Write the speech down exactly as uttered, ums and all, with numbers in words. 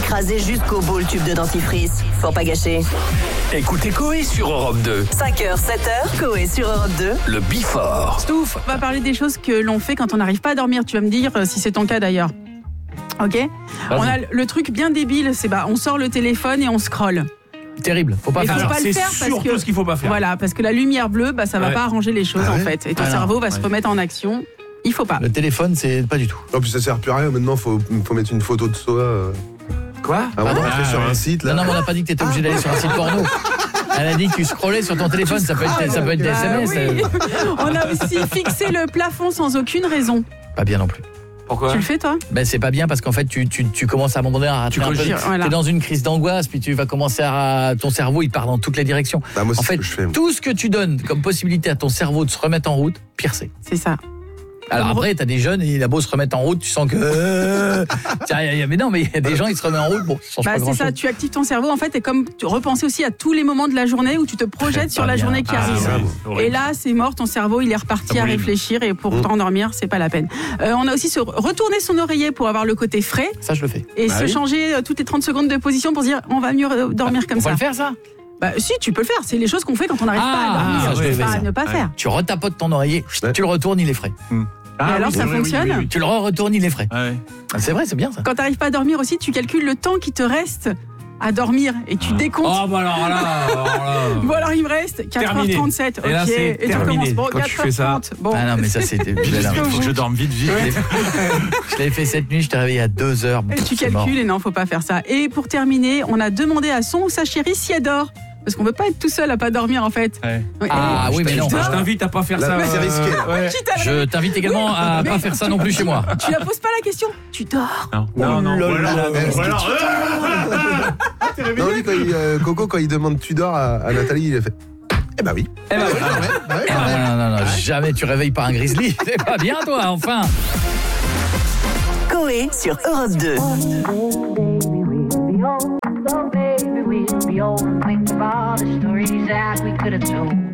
écraser jusqu'au bout le tube de dentifrice. Faut pas gâcher. Écoutez Coé sur Europe deux. cinq heures, sept heures, Coé sur Europe deux. Le Before. Stouff, on va parler des choses que l'on fait quand on n'arrive pas à dormir. Tu vas me dire si c'est ton cas d'ailleurs. Ok. Vas-y. On a le truc bien débile, c'est bah on sort le téléphone et on scrolle. Terrible, faut pas Et faire faut ça. pas le c'est faire parce surtout que ce qu'il faut pas faire. voilà, parce que la lumière bleue, bah ça va Ouais. pas arranger les choses Ah en ouais fait, et ton Ah non, cerveau va se ouais. remettre en action. Il faut pas. Le téléphone, c'est pas du tout. En plus, ça sert plus à rien. Maintenant, faut, faut mettre une photo de soi. euh, Quoi Avant Pardon d'entrer Ah, sur ouais. un site. Là. Non, non, mais on n'a pas dit que t'étais obligé d'aller sur un site porno. Elle a dit que tu scrollais sur ton téléphone, ça peut être, ça peut être des Ah S M S. oui. euh, On a aussi fixé le plafond sans aucune raison. Pas bien non plus. Pourquoi Tu le fais toi? Ben c'est pas bien parce qu'en fait tu, tu, tu commences à abandonner à Tu rater un peu. cogites, voilà. T'es dans une crise d'angoisse, puis tu vas commencer à ton cerveau il part dans toutes les directions. Bah, moi, c'est En ce fait, que je fais. moi. tout ce que tu donnes comme possibilité à ton cerveau de se remettre en route, pire c'est. C'est ça. Alors après, t'as des jeunes et il a beau se remettre en route, tu sens que. euh, tiens, y a- y a- mais non, mais il y a des gens qui se remettent en route, bon, ça change Bah, pas c'est grand ça, chose. tu actives ton cerveau en fait et comme tu repenser aussi à tous les moments de la journée où tu te projettes sur pas la bien. journée qui Ah, arrive. ça, ouais, moi. horrible. Et là, c'est mort, ton cerveau, il est reparti à Horrible. réfléchir et pour Mmh. t'endormir, c'est pas la peine. Euh, on a aussi se retourner son oreiller pour avoir le côté frais Ça, je le fais. et Bah se oui. changer euh, toutes les trente secondes de position pour se dire on va mieux euh, dormir comme On ça. va le faire, ça. Bah si, tu peux le faire, c'est les choses qu'on fait quand on n'arrive Ah, pas à dormir, ça, je le c'est fais, pas ça. à ne pas Ouais. faire. Tu retapotes ton oreiller, Ouais. tu le retournes, il est frais. Ah, Et alors, oui, ça oui, oui, fonctionne oui, oui. Tu le re-retournes, il est frais. Ouais. Ah, c'est vrai, c'est bien ça. Quand t'arrives pas à dormir aussi, tu calcules le temps qui te reste à dormir et tu décomptes. Oh, bah alors là, alors là. Bon alors il me reste quatre heures Terminé. trente-sept. Et là, ok. c'est Et tu terminé. recommences. Bon, Quand tu quatre heures fais ça. trente. Bon. Ah non, mais ça, c'était. Je l'ai- Il faut que je dorme vite, vite. je l'ai- je l'avais fait cette nuit, je t'ai réveillé à deux heures. Et tu calcules et non, faut pas faire ça. Et pour terminer, on a demandé à son ou sa chérie si elle dort. Parce qu'on veut pas être tout seul à pas dormir en fait. Ouais. Ouais. Ah Et- oui, mais non. Je dors. t'invite à pas faire Là, ça. c'est risqué, là. Ouais. Qui t'a- Je t'invite également à Mais- pas faire ça non plus chez moi. Tu la poses pas la question. Tu dors. Non, non, non. Oh là Voilà. là. Est-ce que Voilà. Non, lui, quand il, euh, Coco, quand il demande tu dors à, à Nathalie, il a fait. Eh bah oui. Eh ben, Ouais, ouais, ouais, Ah, ouais. non, non, non, non, jamais tu réveilles pas un grizzly. C'est pas bien, toi, enfin. Coé sur Europe deux. So baby, we'll be old and think of all the stories that we could have told.